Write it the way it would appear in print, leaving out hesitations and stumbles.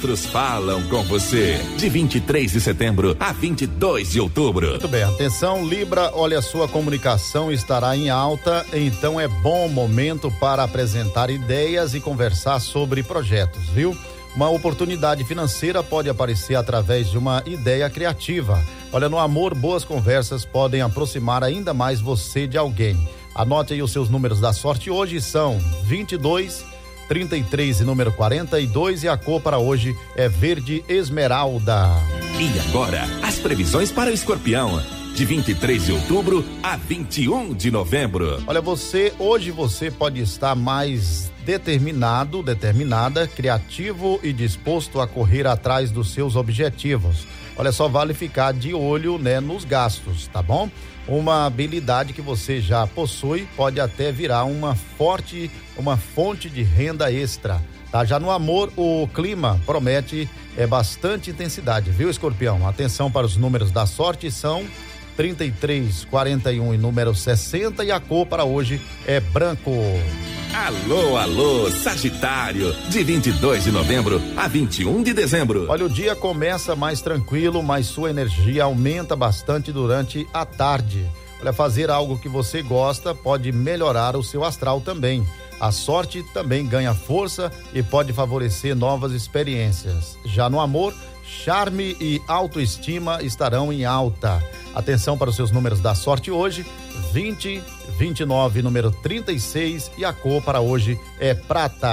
astros falam com você. De 23 de setembro a 22 de outubro. Muito bem, atenção Libra, olha, sua comunicação estará em alta, então é bom momento para apresentar ideias e conversar sobre projetos, viu? Uma oportunidade financeira pode aparecer através de uma ideia criativa. Olha, no amor, boas conversas podem aproximar ainda mais você de alguém. Anote aí os seus números da sorte hoje são 22, 33 e número 42 e a cor para hoje é verde esmeralda. E agora, as previsões para o Escorpião, de 23 de outubro a 21 de novembro. Olha, hoje você pode estar mais determinada, criativo e disposto a correr atrás dos seus objetivos. Olha, só vale ficar de olho, né, nos gastos, tá bom? Uma habilidade que você já possui pode até virar uma fonte de renda extra, tá? Já no amor, o clima promete bastante intensidade, viu, Escorpião? Atenção para os números da sorte, são 33, 41 e número 60 e a cor para hoje é branco. Alô, alô, Sagitário, de 22 de novembro a 21 de dezembro. Olha, o dia começa mais tranquilo, mas sua energia aumenta bastante durante a tarde. Olha, fazer algo que você gosta pode melhorar o seu astral também. A sorte também ganha força e pode favorecer novas experiências. Já no amor, charme e autoestima estarão em alta. Atenção para os seus números da sorte hoje, 20, 29, número 36 e a cor para hoje é prata.